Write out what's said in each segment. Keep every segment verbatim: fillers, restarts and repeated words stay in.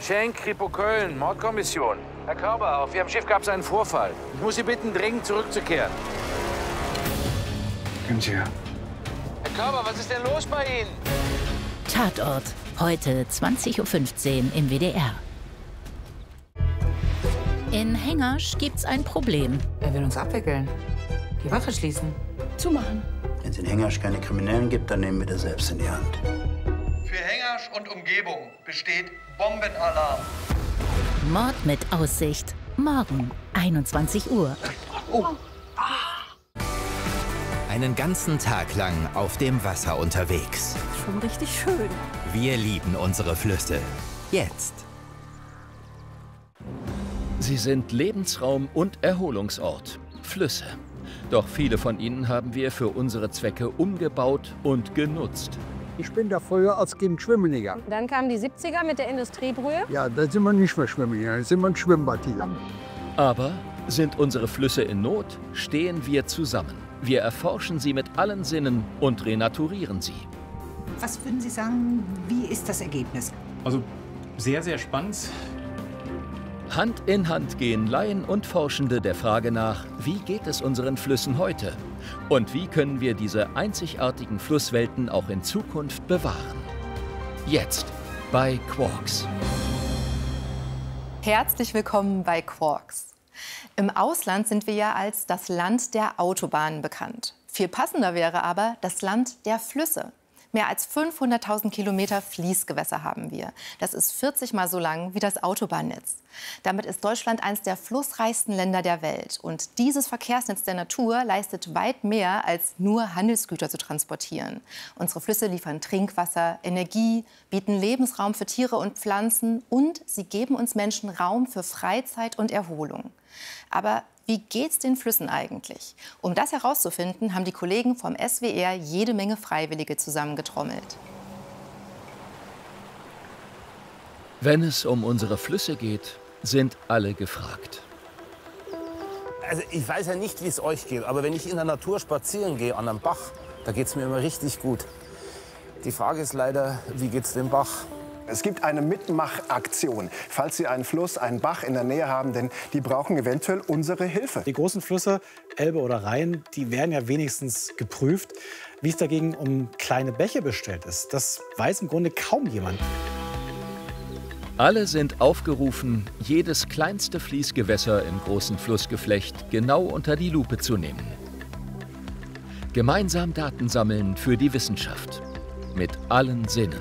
Schenk, Kripo Köln, Mordkommission. Herr Körber, auf Ihrem Schiff gab es einen Vorfall. Ich muss Sie bitten, dringend zurückzukehren. Können Sie ja. Herr Körber, was ist denn los bei Ihnen? Tatort. Heute zwanzig Uhr fünfzehn im W D R. In Hengersch gibt's ein Problem. Er will uns abwickeln. Die Wache schließen. Zumachen. Wenn es in Hengersch keine Kriminellen gibt, dann nehmen wir das selbst in die Hand. Für Hengersch und Umgebung besteht Bombenalarm. Mord mit Aussicht. Morgen, einundzwanzig Uhr. Oh. Einen ganzen Tag lang auf dem Wasser unterwegs. Schon richtig schön. Wir lieben unsere Flüsse. Jetzt. Sie sind Lebensraum und Erholungsort. Flüsse. Doch viele von ihnen haben wir für unsere Zwecke umgebaut und genutzt. Ich bin da früher als Kind schwimmen gegangen. Dann kamen die siebziger mit der Industriebrühe. Ja, da sind wir nicht mehr schwimmen gegangen, da sind wir ein Schwimmbad gegangen. Aber sind unsere Flüsse in Not, stehen wir zusammen. Wir erforschen sie mit allen Sinnen und renaturieren sie. Was würden Sie sagen, wie ist das Ergebnis? Also sehr, sehr spannend. Hand in Hand gehen Laien und Forschende der Frage nach, wie geht es unseren Flüssen heute? Und wie können wir diese einzigartigen Flusswelten auch in Zukunft bewahren? Jetzt bei Quarks. Herzlich willkommen bei Quarks. Im Ausland sind wir ja als das Land der Autobahnen bekannt. Viel passender wäre aber das Land der Flüsse. Mehr als fünfhunderttausend Kilometer Fließgewässer haben wir. Das ist vierzig Mal so lang wie das Autobahnnetz. Damit ist Deutschland eines der flussreichsten Länder der Welt. Und dieses Verkehrsnetz der Natur leistet weit mehr, als nur Handelsgüter zu transportieren. Unsere Flüsse liefern Trinkwasser, Energie, bieten Lebensraum für Tiere und Pflanzen und sie geben uns Menschen Raum für Freizeit und Erholung. Aber wie geht's den Flüssen eigentlich? Um das herauszufinden, haben die Kollegen vom S W R jede Menge Freiwillige zusammengetrommelt. Wenn es um unsere Flüsse geht, sind alle gefragt. Also ich weiß ja nicht, wie es euch geht, aber wenn ich in der Natur spazieren gehe, an einem Bach, da geht es mir immer richtig gut. Die Frage ist leider, wie geht's dem Bach? Es gibt eine Mitmachaktion, falls Sie einen Fluss, einen Bach in der Nähe haben, denn die brauchen eventuell unsere Hilfe. Die großen Flüsse, Elbe oder Rhein, die werden ja wenigstens geprüft. Wie es dagegen um kleine Bäche bestellt ist, das weiß im Grunde kaum jemand. Alle sind aufgerufen, jedes kleinste Fließgewässer im großen Flussgeflecht genau unter die Lupe zu nehmen. Gemeinsam Daten sammeln für die Wissenschaft. Mit allen Sinnen.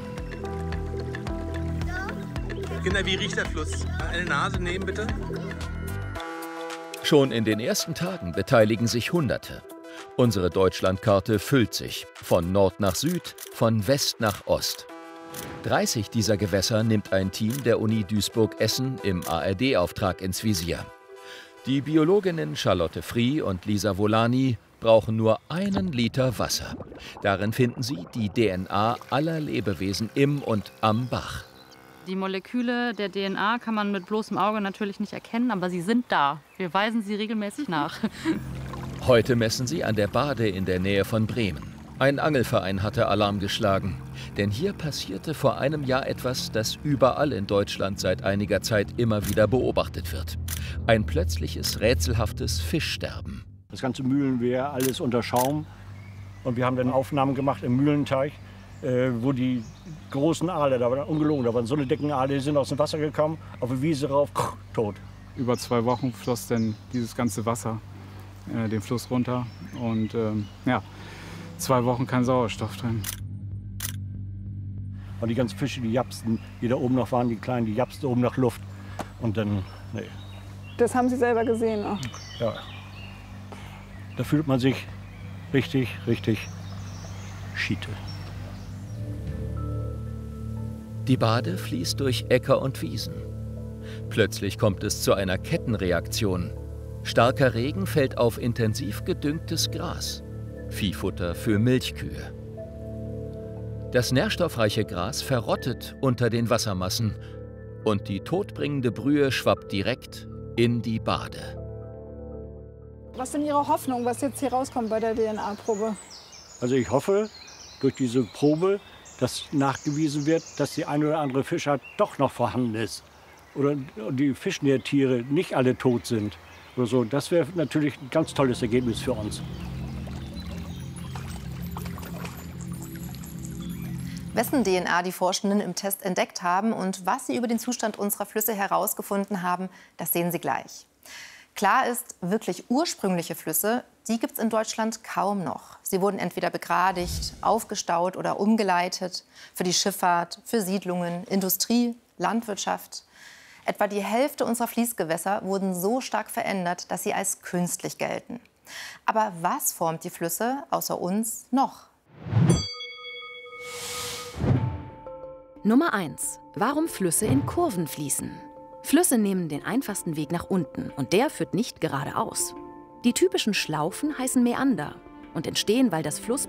Kinder, wie riecht der Fluss? Eine Nase nehmen, bitte. Schon in den ersten Tagen beteiligen sich Hunderte. Unsere Deutschlandkarte füllt sich. Von Nord nach Süd, von West nach Ost. dreißig dieser Gewässer nimmt ein Team der Uni Duisburg-Essen im A R D-Auftrag ins Visier. Die Biologinnen Charlotte Frie und Lisa Volani brauchen nur einen Liter Wasser. Darin finden sie die D N A aller Lebewesen im und am Bach. Die Moleküle der D N A kann man mit bloßem Auge natürlich nicht erkennen, aber sie sind da. Wir weisen sie regelmäßig nach. Heute messen sie an der Bade in der Nähe von Bremen. Ein Angelverein hatte Alarm geschlagen. Denn hier passierte vor einem Jahr etwas, das überall in Deutschland seit einiger Zeit immer wieder beobachtet wird. Ein plötzliches, rätselhaftes Fischsterben. Das ganze Mühlenwehr, alles unter Schaum. Und wir haben dann Aufnahmen gemacht im Mühlenteich, äh, wo die großen Aale, da war ungelogen, da waren so eine dicken Aale, die sind aus dem Wasser gekommen, auf die Wiese rauf, krr, tot. Über zwei Wochen floss dann dieses ganze Wasser äh, den Fluss runter und ähm, ja, zwei Wochen kein Sauerstoff drin. Und die ganzen Fische, die japsten, die da oben noch waren, die kleinen, die japsten oben nach Luft. Und dann, nee. Das haben Sie selber gesehen auch? Ja. Da fühlt man sich richtig, richtig Schiete. Die Bade fließt durch Äcker und Wiesen. Plötzlich kommt es zu einer Kettenreaktion. Starker Regen fällt auf intensiv gedüngtes Gras. Viehfutter für Milchkühe. Das nährstoffreiche Gras verrottet unter den Wassermassen und die todbringende Brühe schwappt direkt in die Bade. Was ist denn Ihre Hoffnung, was jetzt hier rauskommt bei der D N A-Probe? Also ich hoffe, durch diese Probe, dass nachgewiesen wird, dass die eine oder andere Fischart doch noch vorhanden ist. oder die Fischnährtiere nicht alle tot sind oder so. Das wäre natürlich ein ganz tolles Ergebnis für uns. Wessen D N A die Forschenden im Test entdeckt haben und was sie über den Zustand unserer Flüsse herausgefunden haben, das sehen Sie gleich. Klar ist, wirklich ursprüngliche Flüsse, die gibt es in Deutschland kaum noch. Sie wurden entweder begradigt, aufgestaut oder umgeleitet für die Schifffahrt, für Siedlungen, Industrie, Landwirtschaft. Etwa die Hälfte unserer Fließgewässer wurden so stark verändert, dass sie als künstlich gelten. Aber was formt die Flüsse außer uns noch? Nummer eins. Warum Flüsse in Kurven fließen. Flüsse nehmen den einfachsten Weg nach unten und der führt nicht geradeaus. Die typischen Schlaufen heißen Mäander und entstehen, weil das Flussbett